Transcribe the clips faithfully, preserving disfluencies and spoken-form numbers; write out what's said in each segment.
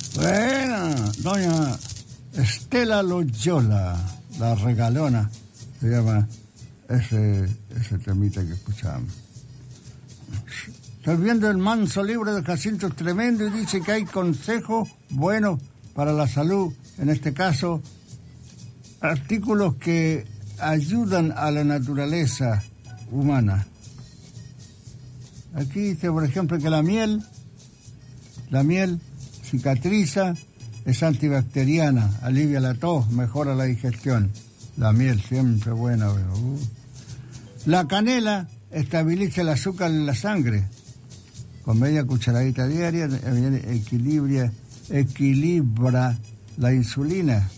Bueno, doña Estela Loyola, la regalona, se llama ese, ese temita que escuchamos. Estoy viendo el manso libro de Jacinto, es tremendo, y dice que hay consejos buenos para la salud, en este caso, artículos que ayudan a la naturaleza humana. Aquí dice, por ejemplo, que la miel, la miel cicatriza, es antibacteriana, alivia la tos, mejora la digestión. La miel siempre buena. Uh. La canela estabiliza el azúcar en la sangre. Con media cucharadita diaria equilibra, equilibra la insulina.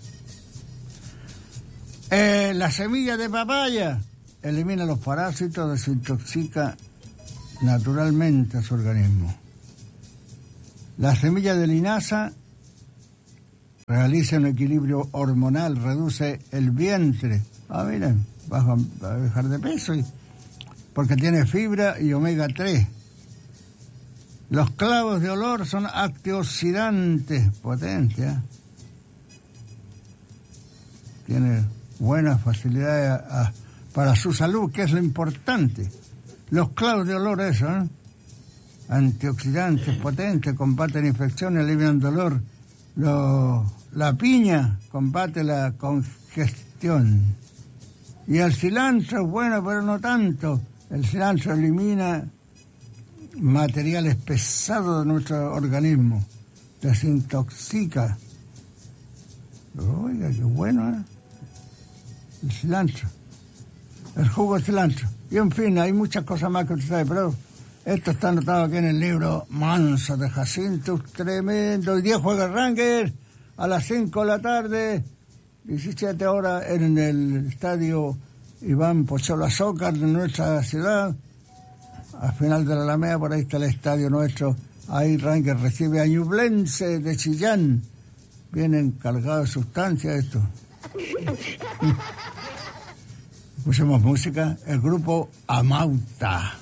Eh, la semilla de papaya elimina los parásitos, desintoxica naturalmente a su organismo. La semilla de linaza realiza un equilibrio hormonal, reduce el vientre. Ah, miren, baja a dejar de peso, y, porque tiene fibra y omega tres. Los clavos de olor son antioxidantes potentes. ¿eh? Tiene buenas facilidades a, a, para su salud, que es lo importante. Los clavos de olor, eso, ¿eh? Antioxidantes potentes, combaten infecciones, alivian dolor. Lo, la piña combate la congestión. Y el cilantro es bueno, pero no tanto. El cilantro elimina materiales pesados de nuestro organismo, desintoxica. Oiga, qué bueno, ¿eh? El cilantro, el jugo de cilantro. Y en fin, hay muchas cosas más que usted sabe, pero esto está anotado aquí en el libro Manso de Jacinto, tremendo. Hoy día juega Rangers a las cinco de la tarde, diecisiete horas, en el estadio Iván Pochola Azócar de nuestra ciudad. Al final de la Alameda, por ahí está el estadio nuestro. Ahí Rangers recibe a Ñublense de Chillán. Vienen cargados de sustancia esto. Escuchemos música. El grupo Amauta.